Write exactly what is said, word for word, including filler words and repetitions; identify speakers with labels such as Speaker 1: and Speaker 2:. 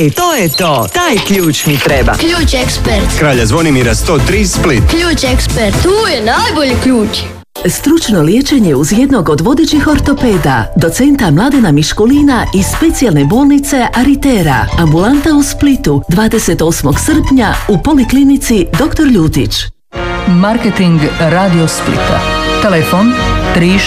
Speaker 1: E, to je to. Taj ključ mi treba.
Speaker 2: Ključ ekspert.
Speaker 3: Kralja Zvonimira sto tri Split.
Speaker 2: Ključ ekspert. Tu je najbolji ključ.
Speaker 4: Stručno liječenje uz jednog od vodećih ortopeda, docenta Mladena Miškulina iz specijalne bolnice Aritera. Ambulanta u Splitu, dvadeset osmog srpnja u Poliklinici doktor Ljutić.
Speaker 5: Marketing Radio Splita. Telefon tri